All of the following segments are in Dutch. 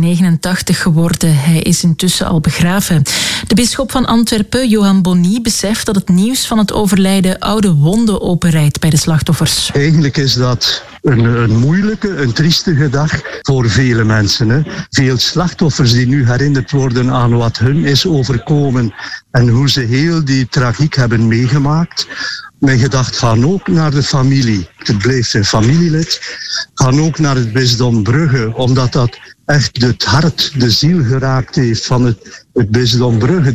89 geworden. Hij is intussen al begraven. De bisschop van Antwerpen, Johan Bonny, beseft dat het nieuws van het overlijden oude wonden openrijdt bij de slachtoffers. Eigenlijk is dat een moeilijke, een triestige dag voor vele mensen. Hè. Veel slachtoffers die nu herinnerd worden aan wat hun is overkomen en hoe ze heel die tragiek hebben meegemaakt. Mijn gedachten gaan ook naar de familie. Het blijft een familielid. Gaan ook naar het bisdom Brugge, omdat dat echt het hart, de ziel geraakt heeft van het bisdom Brugge.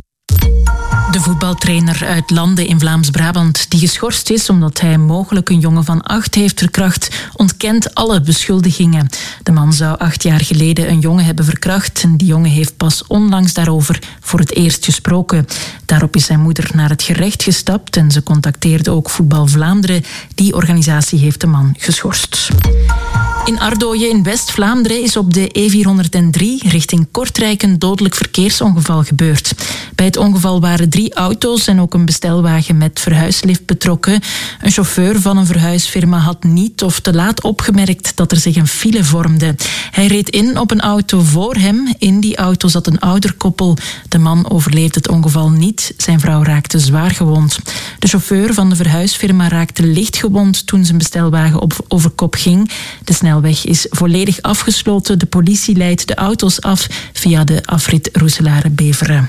De voetbaltrainer uit Landen in Vlaams-Brabant, die geschorst is omdat hij mogelijk een jongen van 8 heeft verkracht, ontkent alle beschuldigingen. De man zou 8 jaar geleden een jongen hebben verkracht en die jongen heeft pas onlangs daarover voor het eerst gesproken. Daarop is zijn moeder naar het gerecht gestapt en ze contacteerde ook Voetbal Vlaanderen. Die organisatie heeft de man geschorst. In Ardooien in West-Vlaanderen is op de E403 richting Kortrijk een dodelijk verkeersongeval gebeurd. Bij het ongeval waren 3 auto's en ook een bestelwagen met verhuislift betrokken. Een chauffeur van een verhuisfirma had niet of te laat opgemerkt dat er zich een file vormde. Hij reed in op een auto voor hem. In die auto zat een ouder koppel. De man overleefde het ongeval niet. Zijn vrouw raakte zwaar gewond. De chauffeur van de verhuisfirma raakte licht gewond toen zijn bestelwagen over kop ging. De snelweg is volledig afgesloten. De politie leidt de auto's af via de afrit Roeselare-Beveren.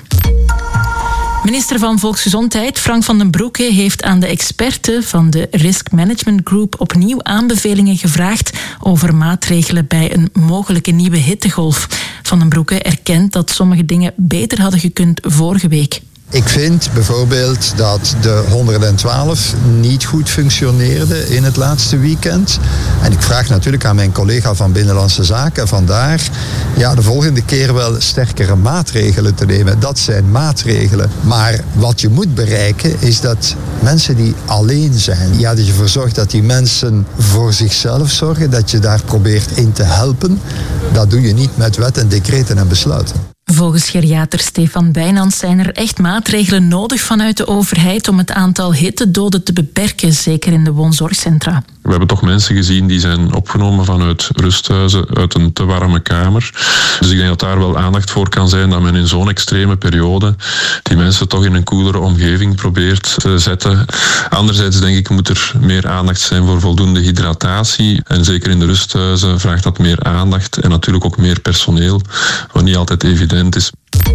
Minister van Volksgezondheid Frank van den Broeke heeft aan de experten van de Risk Management Group opnieuw aanbevelingen gevraagd over maatregelen bij een mogelijke nieuwe hittegolf. Van den Broeke erkent dat sommige dingen beter hadden gekund vorige week. Ik vind bijvoorbeeld dat de 112 niet goed functioneerde in het laatste weekend. En ik vraag natuurlijk aan mijn collega van Binnenlandse Zaken vandaar de volgende keer wel sterkere maatregelen te nemen. Dat zijn maatregelen. Maar wat je moet bereiken is dat mensen die alleen zijn, dat je ervoor zorgt dat die mensen voor zichzelf zorgen, dat je daar probeert in te helpen. Dat doe je niet met wet en decreten en besluiten. Volgens geriater Stefan Wijnands zijn er echt maatregelen nodig vanuit de overheid om het aantal hittedoden te beperken, zeker in de woonzorgcentra. We hebben toch mensen gezien die zijn opgenomen vanuit rusthuizen, uit een te warme kamer. Dus ik denk dat daar wel aandacht voor kan zijn, dat men in zo'n extreme periode die mensen toch in een koelere omgeving probeert te zetten. Anderzijds denk ik moet er meer aandacht zijn voor voldoende hydratatie. En zeker in de rusthuizen vraagt dat meer aandacht en natuurlijk ook meer personeel, wat niet altijd evident is.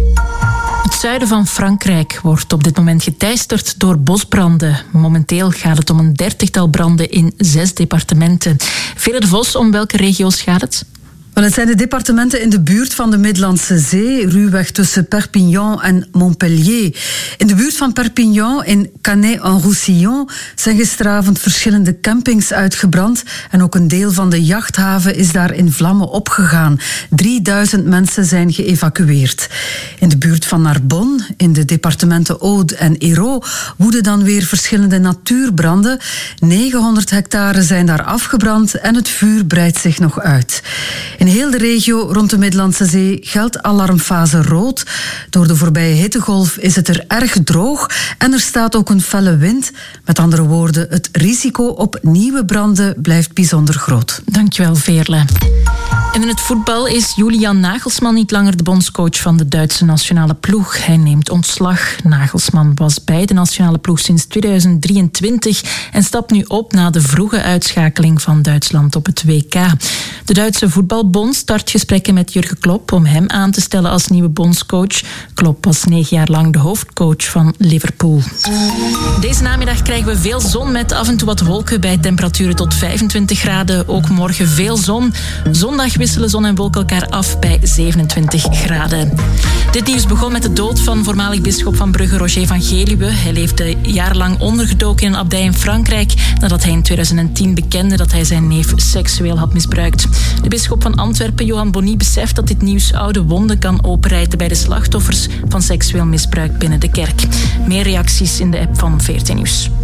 Het zuiden van Frankrijk wordt op dit moment geteisterd door bosbranden. Momenteel gaat het om een 30-tal branden in 6 departementen. Vele de Vos, om welke regio's gaat het? Wel, het zijn de departementen in de buurt van de Middellandse Zee, ruwweg tussen Perpignan en Montpellier. In de buurt van Perpignan, in Canet-en-Roussillon, zijn gisteravond verschillende campings uitgebrand en ook een deel van de jachthaven is daar in vlammen opgegaan. 3000 mensen zijn geëvacueerd. In de buurt van Narbonne, in de departementen Aude en Hérault, woeden dan weer verschillende natuurbranden. 900 hectare zijn daar afgebrand en het vuur breidt zich nog uit. In heel de regio rond de Middellandse Zee geldt alarmfase rood. Door de voorbije hittegolf is het er erg droog en er staat ook een felle wind. Met andere woorden, het risico op nieuwe branden blijft bijzonder groot. Dankjewel, Veerle. En in het voetbal is Julian Nagelsman niet langer de bondscoach van de Duitse nationale ploeg. Hij neemt ontslag. Nagelsman was bij de nationale ploeg sinds 2023 en stapt nu op na de vroege uitschakeling van Duitsland op het WK. De Duitse voetbalbond start gesprekken met Jurgen Klopp om hem aan te stellen als nieuwe bondscoach. Klopp was 9 jaar lang de hoofdcoach van Liverpool. Deze namiddag krijgen we veel zon met af en toe wat wolken bij temperaturen tot 25 graden. Ook morgen veel zon. Zondag wisselen zon en wolken elkaar af bij 27 graden. Dit nieuws begon met de dood van voormalig bisschop van Brugge, Roger van Geluwe. Hij leefde jarenlang ondergedoken in een abdij in Frankrijk nadat hij in 2010 bekende dat hij zijn neef seksueel had misbruikt. De bisschop van Antwerpen, Johan Bonny, beseft dat dit nieuws oude wonden kan openrijten bij de slachtoffers van seksueel misbruik binnen de kerk. Meer reacties in de app van VRT Nieuws.